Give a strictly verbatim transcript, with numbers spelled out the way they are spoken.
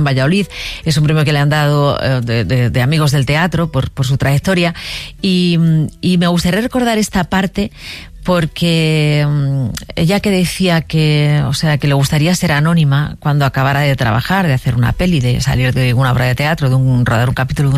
en Valladolid. Es un premio que le han dado eh, de, de, de amigos del teatro por, por su trayectoria. Y, y me gustaría recordar esta parte porque ella que decía que, o sea, que le gustaría ser anónima cuando acabara de trabajar, de hacer una peli, de salir de una obra de teatro, de un rodar un capítulo de